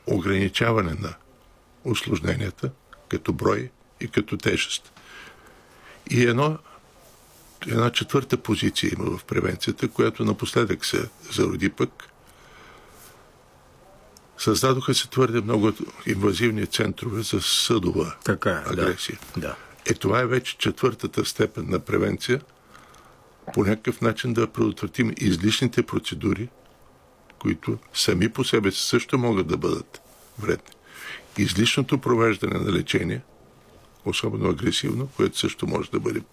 ограничаване на усложненията като брой и като тежест. И една четвърта позиция има в превенцията, която напоследък се зароди пък. Създадоха се твърде много инвазивни центрове за съдова агресия. Да. Това е вече четвъртата степен на превенция, по някакъв начин да предотвратим излишните процедури, които сами по себе си също могат да бъдат вредни. Излишното провеждане на лечение, особено агресивно, което също може да бъде.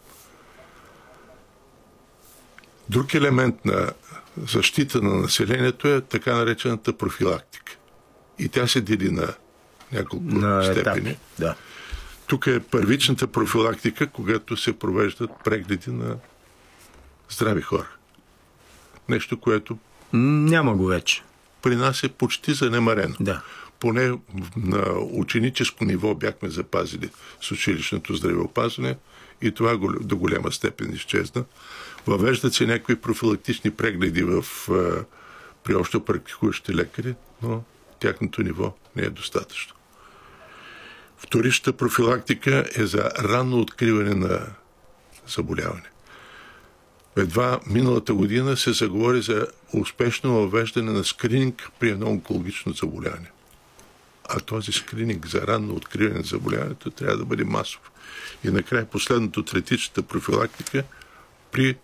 Друг елемент на защита на населението е така наречената профилактика. И тя се дели на няколко степени. Да. Тук е първичната профилактика, когато се провеждат прегледи на здрави хора. Нещо, което няма го вече. При нас е почти занемарено. Да. Поне на ученическо ниво бяхме запазили с училищното здравеопазване и това до голяма степен изчезна. Въвеждат се някакви профилактични прегледи при общо практикуващите лекари, но тяхното ниво не е достатъчно. Вторичната профилактика е за ранно откриване на заболяване. Едва миналата година се заговори за успешно въвеждане на скрининг при едно онкологично заболяване. А този скрининг за ранно откриване на заболяването трябва да бъде масов. И накрая последното третичната профилактика при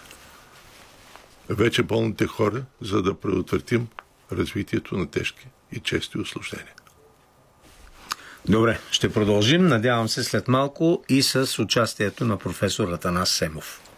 вече болните хора, за да предотвратим развитието на тежки и чести усложнения. Добре, ще продължим, надявам се след малко и с участието на професор Атанас Семов.